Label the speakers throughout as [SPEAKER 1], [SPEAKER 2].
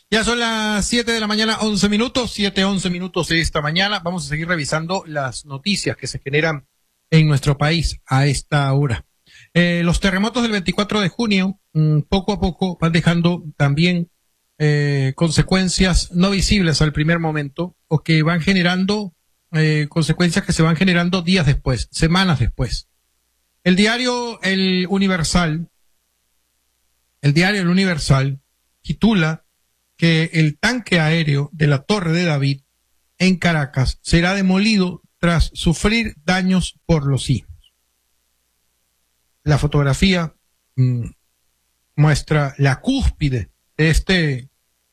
[SPEAKER 1] Ya son las 7 de la mañana, 11 minutos, 7:11 minutos de esta mañana. Vamos a seguir revisando las noticias que se generan en nuestro país a esta hora. Los terremotos del 24 de junio, poco a poco van dejando también consecuencias no visibles al primer momento, o que van generando consecuencias que se van generando días después, semanas después. El diario El Universal titula que el tanque aéreo de la Torre de David en Caracas será demolido tras sufrir daños por los sismos. La fotografía muestra la cúspide de este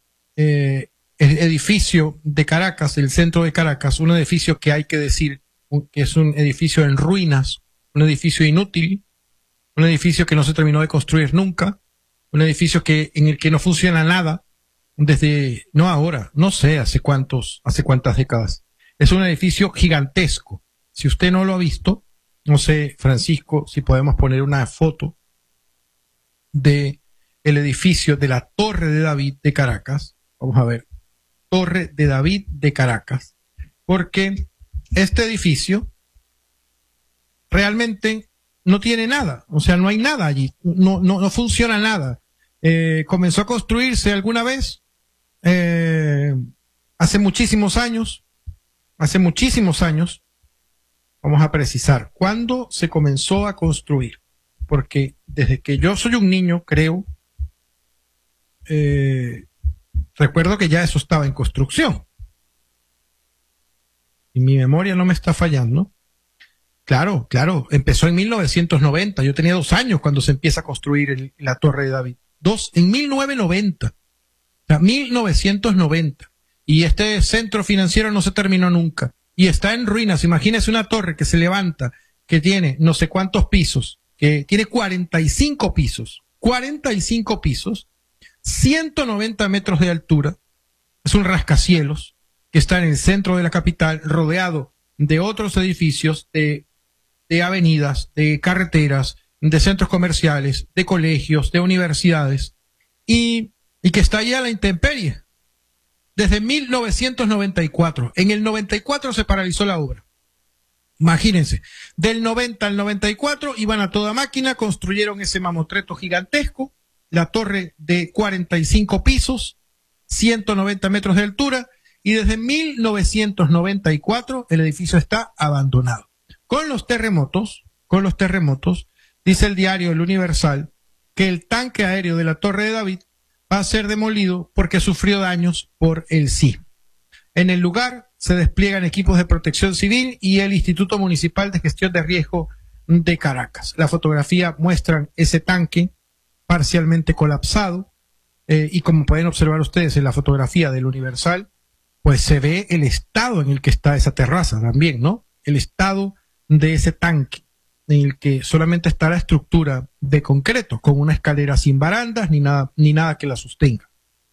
[SPEAKER 1] edificio de Caracas, el centro de Caracas, un edificio que hay que decir que es un edificio en ruinas, un edificio inútil, un edificio que no se terminó de construir nunca, un edificio en el que no funciona nada desde, no ahora, no sé hace cuántas décadas. Es un edificio gigantesco. Si usted no lo ha visto, no sé, Francisco, si podemos poner una foto de el edificio de la Torre de David de Caracas. Vamos a ver, Torre de David de Caracas, porque este edificio realmente no tiene nada, o sea, no hay nada allí, no funciona nada. Comenzó a construirse alguna vez, hace muchísimos años, vamos a precisar, ¿cuándo se comenzó a construir? Porque desde que yo soy un niño, creo, recuerdo que ya eso estaba en construcción. Y mi memoria no me está fallando. Claro, empezó en 1990, yo tenía 2 años cuando se empieza a construir la Torre de David. En 1990. O sea, 1990. Y este centro financiero no se terminó nunca. Y está en ruinas. Imagínese una torre que se levanta, que tiene no sé cuántos pisos, que tiene 45 pisos. 45 pisos, 190 metros de altura. Es un rascacielos que está en el centro de la capital, rodeado de otros edificios, de avenidas, de carreteras, de centros comerciales, de colegios, de universidades, y que está allá a la intemperie. Desde 1994. En el 94 se paralizó la obra. Imagínense, del 90 al 94 iban a toda máquina, construyeron ese mamotreto gigantesco, la torre de 45 pisos, 190 metros de altura, y desde 1994 el edificio está abandonado. Con los terremotos, dice el diario El Universal, que el tanque aéreo de la Torre de David va a ser demolido porque sufrió daños por el sismo. En el lugar se despliegan equipos de protección civil y el Instituto Municipal de Gestión de Riesgo de Caracas. La fotografía muestra ese tanque parcialmente colapsado, y como pueden observar ustedes en la fotografía del Universal, pues se ve el estado en el que está esa terraza también, ¿no? El estado de ese tanque, en el que solamente está la estructura de concreto, con una escalera sin barandas ni nada que la sostenga.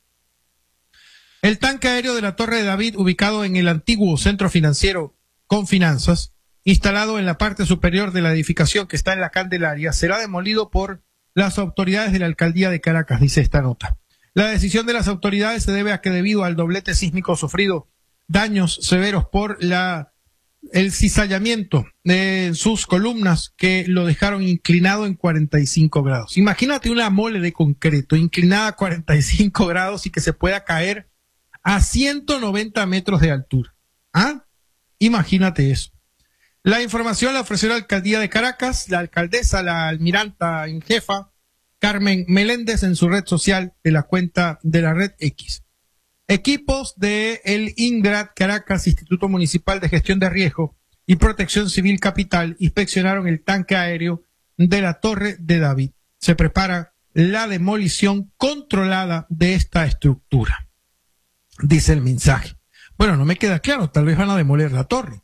[SPEAKER 1] El tanque aéreo de la Torre de David, ubicado en el antiguo centro financiero Confinanzas, instalado en la parte superior de la edificación que está en la Candelaria, será demolido por las autoridades de la alcaldía de Caracas, dice esta nota. La decisión de las autoridades se debe a que, debido al doblete sísmico sufrido, daños severos por el cizallamiento de sus columnas, que lo dejaron inclinado en 45 grados. Imagínate una mole de concreto inclinada a 45 grados y que se pueda caer a 190 metros de altura. ¿Ah? Imagínate eso. La información la ofreció la alcaldía de Caracas, la alcaldesa, la almiranta en jefa, Carmen Meléndez, en su red social de la cuenta de la red X. Equipos de el INGRAD Caracas, Instituto Municipal de Gestión de Riesgo y Protección Civil Capital, inspeccionaron el tanque aéreo de la Torre de David. Se prepara la demolición controlada de esta estructura, dice el mensaje. Bueno, no me queda claro, tal vez van a demoler la torre.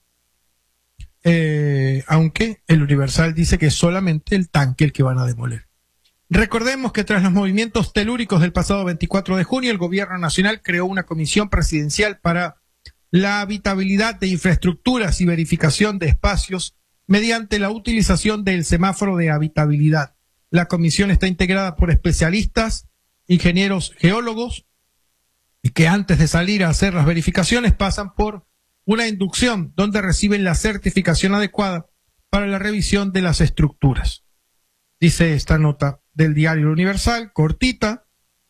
[SPEAKER 1] Aunque el Universal dice que es solamente el tanque el que van a demoler. Recordemos que tras los movimientos telúricos del pasado 24 de junio, el gobierno nacional creó una comisión presidencial para la habitabilidad de infraestructuras y verificación de espacios mediante la utilización del semáforo de habitabilidad. La comisión está integrada por especialistas, ingenieros geólogos, y que antes de salir a hacer las verificaciones pasan por una inducción donde reciben la certificación adecuada para la revisión de las estructuras. Dice esta nota del diario Universal, cortita.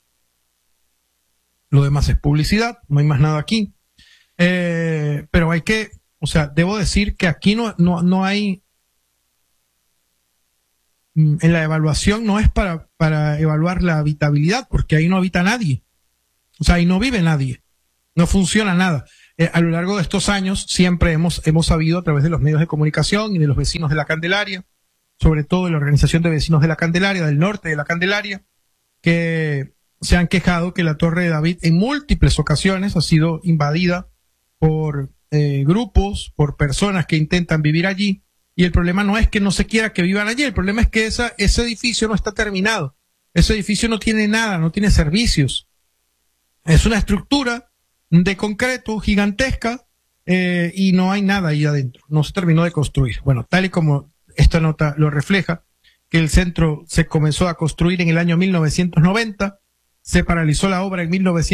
[SPEAKER 1] Lo demás es publicidad, no hay más nada aquí. Pero hay que, o sea, debo decir que aquí no hay, en la evaluación no es para evaluar la habitabilidad, porque ahí no habita nadie. O sea, ahí no vive nadie. No funciona nada. A lo largo de estos años siempre hemos sabido a través de los medios de comunicación y de los vecinos de la Candelaria, sobre todo de la Organización de Vecinos de la Candelaria, del norte de la Candelaria, que se han quejado que la Torre de David en múltiples ocasiones ha sido invadida por grupos, por personas que intentan vivir allí, y el problema no es que no se quiera que vivan allí, el problema es que ese edificio no está terminado, ese edificio no tiene nada, no tiene servicios, es una estructura de concreto gigantesca y no hay nada ahí adentro, no se terminó de construir. Bueno, tal y como esta nota lo refleja, que el centro se comenzó a construir en el año 1990, se paralizó la obra en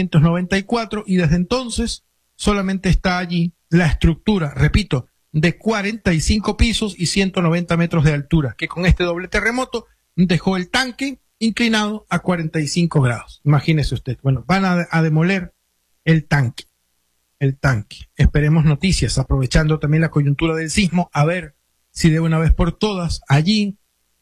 [SPEAKER 1] 1994 y desde entonces solamente está allí la estructura, repito, de 45 pisos y 190 metros de altura, que con este doble terremoto dejó el tanque inclinado a 45 grados. Imagínese usted. Bueno, van a demoler el tanque. Esperemos noticias, aprovechando también la coyuntura del sismo, a ver si de una vez por todas allí,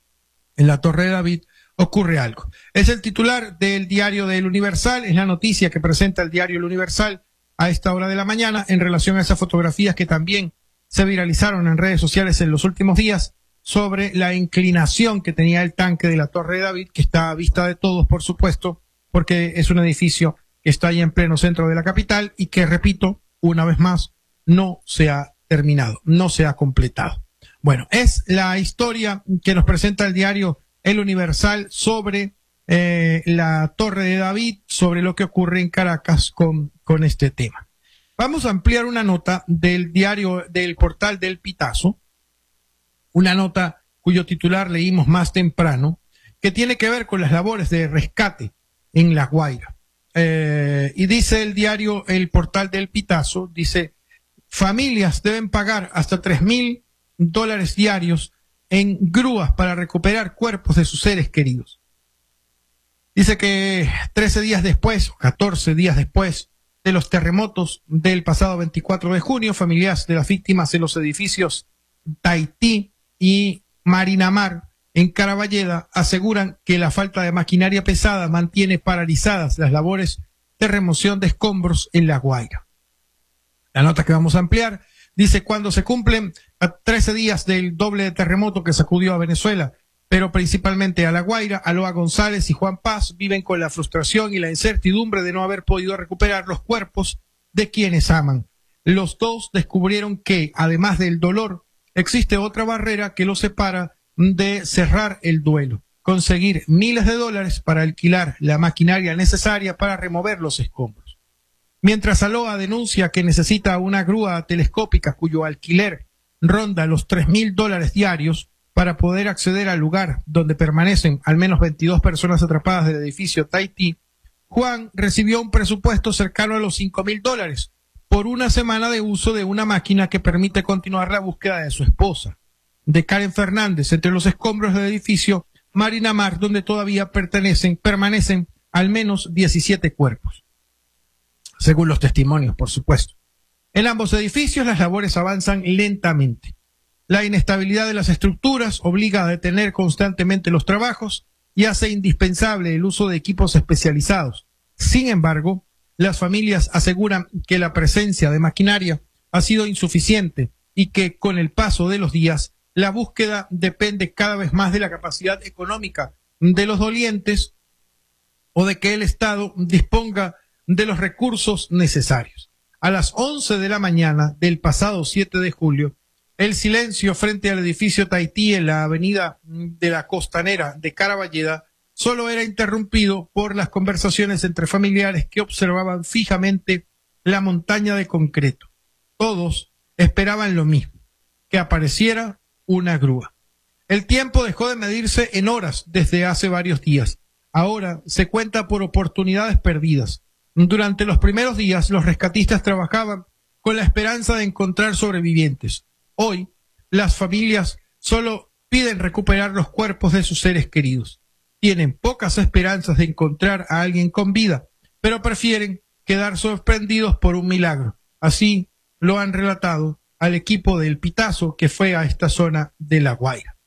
[SPEAKER 1] en la Torre de David, ocurre algo. Es el titular del diario del Universal, es la noticia que presenta el diario El Universal a esta hora de la mañana en relación a esas fotografías que también se viralizaron en redes sociales en los últimos días sobre la inclinación que tenía el tanque de la Torre de David, que está a vista de todos, por supuesto, porque es un edificio que está ahí en pleno centro de la capital y que, repito, una vez más, no se ha terminado, no se ha completado. Bueno, es la historia que nos presenta el diario El Universal sobre la Torre de David, sobre lo que ocurre en Caracas con este tema. Vamos a ampliar una nota del diario, del portal del Pitazo, una nota cuyo titular leímos más temprano, que tiene que ver con las labores de rescate en La Guaira. Y dice el diario, el portal del Pitazo, dice, familias deben pagar hasta $3,000 diarios en grúas para recuperar cuerpos de sus seres queridos. Dice que 13 días después, o 14 días después de los terremotos del pasado 24 de junio, familiares de las víctimas en los edificios Tahití y Marinamar en Caraballeda aseguran que la falta de maquinaria pesada mantiene paralizadas las labores de remoción de escombros en La Guaira. La nota que vamos a ampliar dice, cuando se cumplen 13 días del doble terremoto que sacudió a Venezuela, pero principalmente a La Guaira, Aloa González y Juan Paz viven con la frustración y la incertidumbre de no haber podido recuperar los cuerpos de quienes aman. Los dos descubrieron que, además del dolor, existe otra barrera que los separa de cerrar el duelo, conseguir miles de dólares para alquilar la maquinaria necesaria para remover los escombros. Mientras Aloa denuncia que necesita una grúa telescópica cuyo alquiler ronda los $3,000 diarios para poder acceder al lugar donde permanecen al menos 22 personas atrapadas del edificio Tahití, Juan recibió un presupuesto cercano a los $5,000 por una semana de uso de una máquina que permite continuar la búsqueda de su esposa, de Karen Fernández, entre los escombros del edificio Marinamar, donde todavía permanecen al menos 17 cuerpos. Según los testimonios, por supuesto. En ambos edificios las labores avanzan lentamente. La inestabilidad de las estructuras obliga a detener constantemente los trabajos y hace indispensable el uso de equipos especializados. Sin embargo, las familias aseguran que la presencia de maquinaria ha sido insuficiente y que con el paso de los días la búsqueda depende cada vez más de la capacidad económica de los dolientes o de que el Estado disponga de los recursos necesarios. A las 11 de la mañana del pasado 7 de julio, el silencio frente al edificio Tahití en la avenida de la Costanera de Caraballeda solo era interrumpido por las conversaciones entre familiares que observaban fijamente la montaña de concreto. Todos esperaban lo mismo, que apareciera una grúa. El tiempo dejó de medirse en horas desde hace varios días. Ahora se cuenta por oportunidades perdidas. Durante los primeros días, los rescatistas trabajaban con la esperanza de encontrar sobrevivientes. Hoy, las familias solo piden recuperar los cuerpos de sus seres queridos. Tienen pocas esperanzas de encontrar a alguien con vida, pero prefieren quedar sorprendidos por un milagro. Así lo han relatado al equipo del Pitazo que fue a esta zona de La Guaira.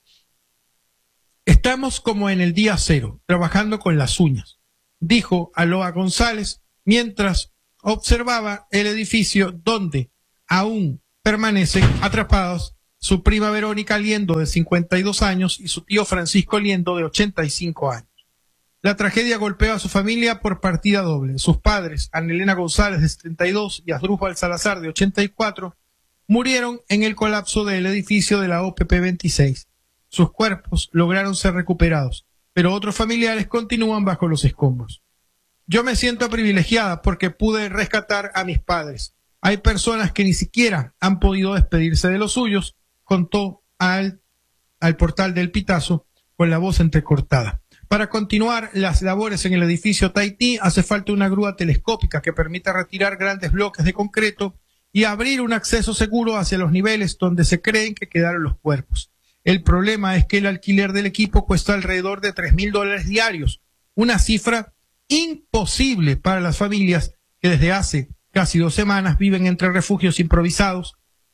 [SPEAKER 1] Estamos como en el día cero, trabajando con las uñas, dijo Aloa González mientras observaba el edificio donde aún permanecen atrapados su prima Verónica Liendo, de 52 años, y su tío Francisco Liendo, de 85 años. La tragedia golpeó a su familia por partida doble. Sus padres, Ana Elena González, de 72, y Asdrúbal Salazar, de 84, murieron en el colapso del edificio de la OPP 26. Sus cuerpos lograron ser recuperados, pero otros familiares continúan bajo los escombros. Yo me siento privilegiada porque pude rescatar a mis padres. Hay personas que ni siquiera han podido despedirse de los suyos, contó al portal del Pitazo con la voz entrecortada. Para continuar las labores en el edificio Tahití hace falta una grúa telescópica que permita retirar grandes bloques de concreto y abrir un acceso seguro hacia los niveles donde se creen que quedaron los cuerpos. El problema es que el alquiler del equipo cuesta alrededor de $3,000 diarios, una cifra imposible para las familias que desde hace casi 2 semanas viven entre refugios improvisados,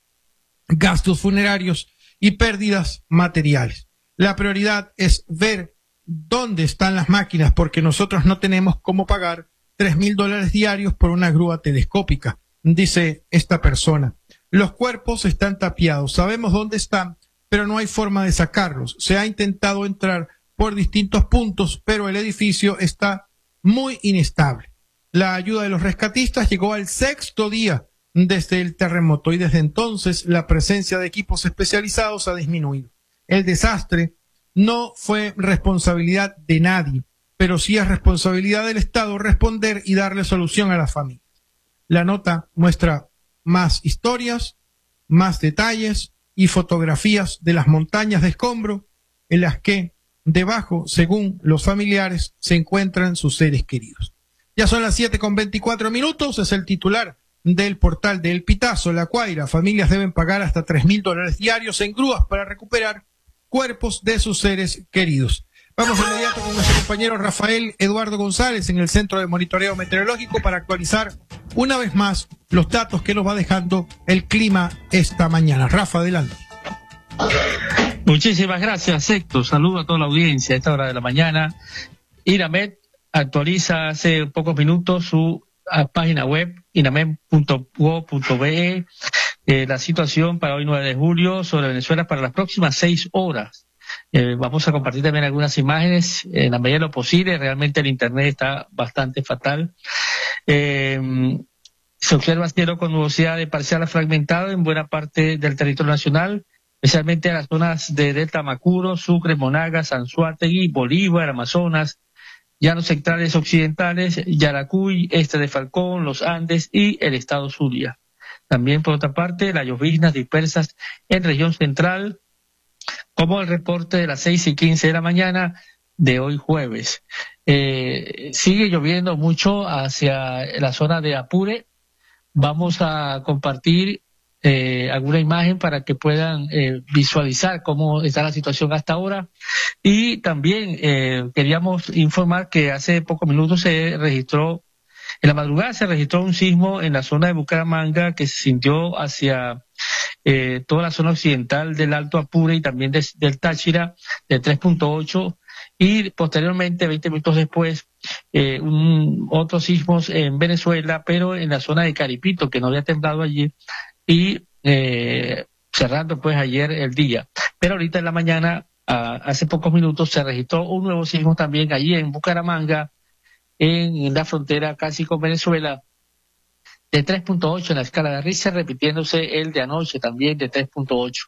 [SPEAKER 1] gastos funerarios y pérdidas materiales. La prioridad es ver dónde están las máquinas porque nosotros no tenemos cómo pagar $3,000 diarios por una grúa telescópica, dice esta persona. Los cuerpos están tapiados, sabemos dónde están, pero no hay forma de sacarlos. Se ha intentado entrar por distintos puntos, pero el edificio está muy inestable. La ayuda de los rescatistas llegó al 6º día desde el terremoto y desde entonces la presencia de equipos especializados ha disminuido. El desastre no fue responsabilidad de nadie, pero sí es responsabilidad del Estado responder y darle solución a las familias. La nota muestra más historias, más detalles y fotografías de las montañas de escombro en las que debajo, según los familiares, se encuentran sus seres queridos. Ya son las 7:24, es el titular del portal del Pitazo, La Guaira. Familias deben pagar hasta $3,000 diarios en grúas para recuperar cuerpos de sus seres queridos. Vamos de inmediato con nuestro compañero Rafael Eduardo González en el Centro de Monitoreo Meteorológico para actualizar una vez más los datos que nos va dejando el clima esta mañana. Rafa, adelante.
[SPEAKER 2] Muchísimas gracias, Héctor. Saludo a toda la audiencia a esta hora de la mañana. INAMED actualiza hace pocos minutos su página web, inamed.gov.be, la situación para hoy 9 de julio sobre Venezuela para las próximas 6 horas. Vamos a compartir también algunas imágenes en la medida de lo posible. Realmente el internet está bastante fatal. Se observa cielo con nubosidad de parcial a fragmentado en buena parte del territorio nacional, especialmente en las zonas de Delta Macuro, Sucre, Monagas, Anzoátegui, Bolívar, Amazonas, Llanos Centrales Occidentales, Yaracuy, este de Falcón, Los Andes y el estado Zulia. También, por otra parte, las lloviznas dispersas en región central, como el reporte de las 6:15 de la mañana de hoy jueves. Sigue lloviendo mucho hacia la zona de Apure. Vamos a compartir alguna imagen para que puedan visualizar cómo está la situación hasta ahora. Y también queríamos informar que hace pocos minutos en la madrugada se registró un sismo en la zona de Bucaramanga que se sintió hacia toda la zona occidental del Alto Apure y también del Táchira, de 3.8, y posteriormente, 20 minutos después, otros sismos en Venezuela, pero en la zona de Caripito, que no había temblado allí, y cerrando pues ayer el día. Pero ahorita en la mañana, hace pocos minutos, se registró un nuevo sismo también allí en Bucaramanga, en la frontera casi con Venezuela, de 3.8 en la escala de Richter, repitiéndose el de anoche también de 3.8.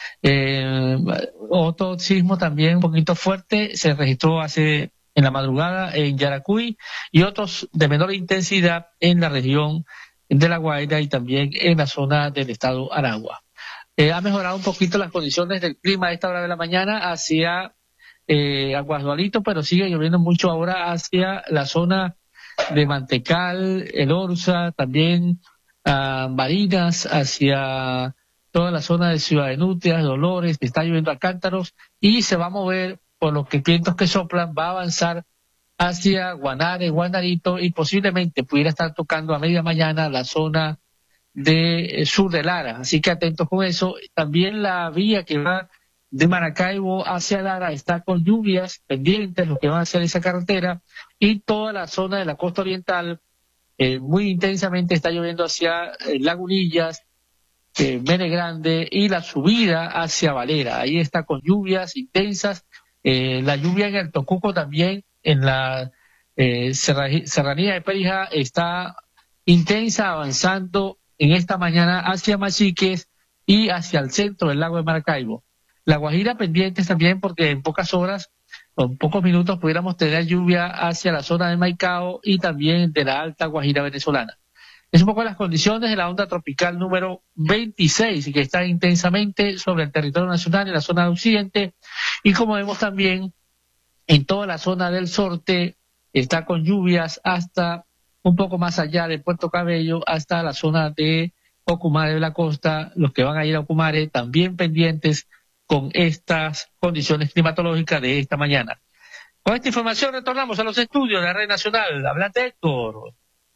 [SPEAKER 2] Otro sismo también un poquito fuerte se registró en la madrugada en Yaracuy, y otros de menor intensidad en la región de La Guaira y también en la zona del estado Aragua. Ha mejorado un poquito las condiciones del clima a esta hora de la mañana hacia Aguasdualito, pero sigue lloviendo mucho ahora hacia la zona de Mantecal, El Orza, también Barinas, hacia toda la zona de Ciudad de Nutria, Dolores, está lloviendo a cántaros y se va a mover por los vientos que soplan, va a avanzar hacia Guanare, Guanarito y posiblemente pudiera estar tocando a media mañana la zona de sur de Lara, así que atentos con eso. También la vía que va de Maracaibo hacia Lara está con lluvias pendientes, lo que van a hacer esa carretera, y toda la zona de la costa oriental muy intensamente está lloviendo hacia Lagunillas, Mene Grande y la subida hacia Valera, ahí está con lluvias intensas. La lluvia en el Tocuco también, en la serranía de Perijá, está intensa, avanzando en esta mañana hacia Machiques y hacia el centro del lago de Maracaibo. La Guajira pendientes también, porque en pocas horas, con pocos minutos, pudiéramos tener lluvia hacia la zona de Maicao y también de la Alta Guajira venezolana. Es un poco las condiciones de la onda tropical número 26, que está intensamente sobre el territorio nacional en la zona de occidente, y como vemos también en toda la zona del Sorte está con lluvias hasta un poco más allá de Puerto Cabello, hasta la zona de Ocumare de la costa. Los que van a ir a Ocumare también pendientes con estas condiciones climatológicas de esta mañana. Con esta información retornamos a los estudios de la Red Nacional. Adelante, Héctor.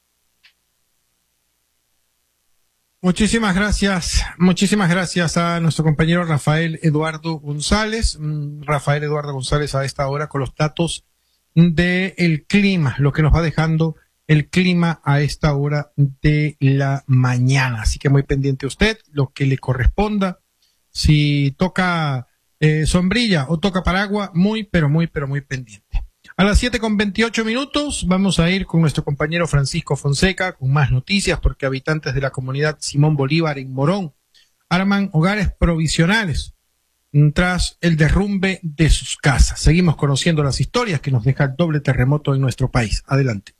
[SPEAKER 1] Muchísimas gracias a nuestro compañero Rafael Eduardo González. Rafael Eduardo González a esta hora con los datos del clima, lo que nos va dejando el clima a esta hora de la mañana. Así que muy pendiente usted, lo que le corresponda. Si toca sombrilla o toca paraguas, muy pendiente. A las 7:28 vamos a ir con nuestro compañero Francisco Fonseca con más noticias, porque habitantes de la comunidad Simón Bolívar en Morón arman hogares provisionales tras el derrumbe de sus casas. Seguimos conociendo las historias que nos deja el doble terremoto en nuestro país. Adelante.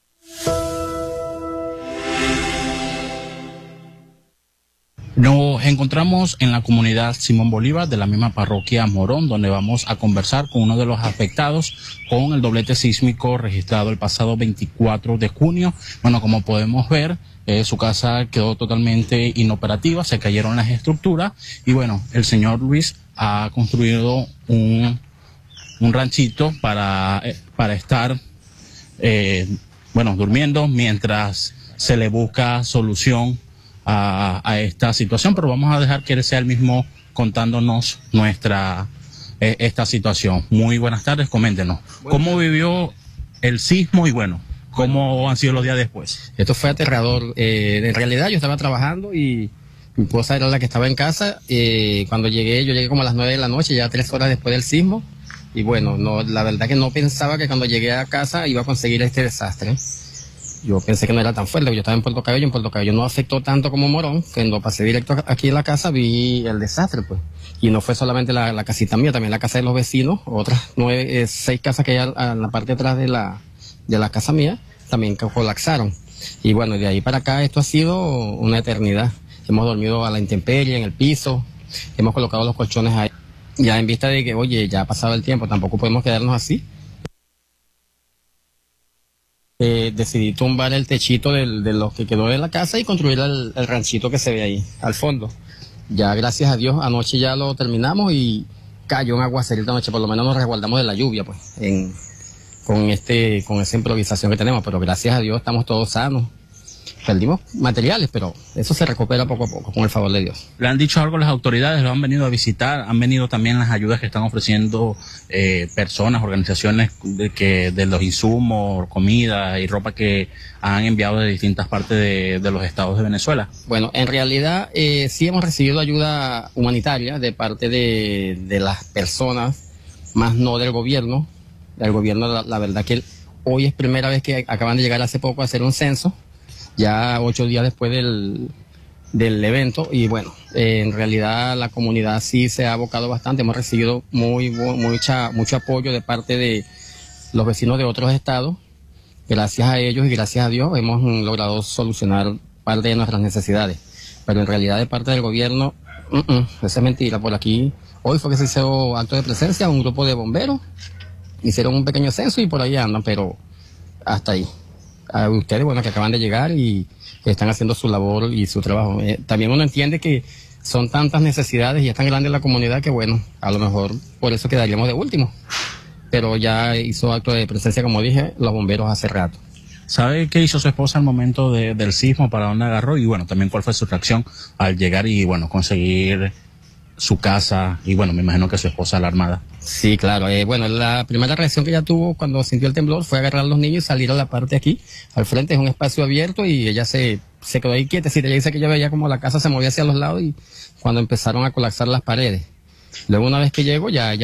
[SPEAKER 3] Nos encontramos en la comunidad Simón Bolívar de la misma parroquia Morón, donde vamos a conversar con uno de los afectados con el doblete sísmico registrado el pasado 24 de junio. Bueno, como podemos ver, su casa quedó totalmente inoperativa, se cayeron las estructuras y bueno, el señor Luis ha construido un ranchito para estar, durmiendo mientras se le busca solución a esta situación, pero vamos a dejar que él sea el mismo contándonos esta situación. Muy buenas tardes, coméntenos. ¿Cómo vivió el sismo y cómo han sido los días después?
[SPEAKER 4] Esto fue aterrador. En realidad yo estaba trabajando y mi esposa era la que estaba en casa. Cuando yo llegué como a las 9 de la noche, ya 3 horas después del sismo. Y la verdad que no pensaba que cuando llegué a casa iba a conseguir este desastre. Yo pensé que no era tan fuerte, yo estaba en Puerto Cabello. En Puerto Cabello no afectó tanto como Morón. Cuando pasé directo aquí en la casa vi el desastre, pues. Y no fue solamente la casita mía, también la casa de los vecinos, otras 6 casas que hay a la parte de atrás de la casa mía, también colapsaron. Y de ahí para acá esto ha sido una eternidad. Hemos dormido a la intemperie, en el piso, hemos colocado los colchones ahí. Ya en vista de que, ya ha pasado el tiempo, tampoco podemos quedarnos así. Decidí tumbar el techito de lo que quedó de la casa y construir el ranchito que se ve ahí, al fondo. Ya gracias a Dios, anoche ya lo terminamos y cayó un aguacerito anoche, por lo menos nos resguardamos de la lluvia, pues, con esa improvisación que tenemos, pero gracias a Dios estamos todos sanos. Perdimos materiales, pero eso se recupera poco a poco, con el favor de Dios.
[SPEAKER 3] ¿Le han dicho algo las autoridades? ¿Lo han venido a visitar? ¿Han venido también las ayudas que están ofreciendo personas, organizaciones de los insumos, comida y ropa que han enviado de distintas partes de los estados de Venezuela?
[SPEAKER 4] Bueno, en realidad sí hemos recibido ayuda humanitaria de parte de las personas, más no del gobierno. El gobierno, la verdad que hoy es primera vez que acaban de llegar hace poco a hacer un censo, ya 8 días después del evento, y en realidad la comunidad sí se ha abocado bastante. Hemos recibido mucho apoyo de parte de los vecinos de otros estados. Gracias a ellos y gracias a Dios hemos logrado solucionar parte de nuestras necesidades, pero en realidad de parte del gobierno, esa es mentira. Por aquí hoy fue que se hizo acto de presencia, un grupo de bomberos hicieron un pequeño censo y por ahí andan, pero hasta ahí. a ustedes, bueno, que acaban de llegar y que están haciendo su labor y su trabajo. También uno entiende que son tantas necesidades y es tan grande la comunidad que, bueno, a lo mejor por eso quedaríamos de último. Pero ya hizo acto de presencia, como dije, los bomberos hace rato.
[SPEAKER 3] ¿Sabe qué hizo su esposa al momento del sismo, para dónde agarró? Y bueno, también cuál fue su reacción al llegar y bueno, conseguir su casa, y bueno, me imagino que su esposa alarmada.
[SPEAKER 4] Sí, claro. Bueno, la primera reacción que ella tuvo cuando sintió el temblor fue agarrar a los niños y salir a la parte aquí. Al frente es un espacio abierto y ella se quedó ahí quietecita. Ella dice que ella veía como la casa se movía hacia los lados y cuando empezaron a colapsar las paredes. Luego una vez que llegó ya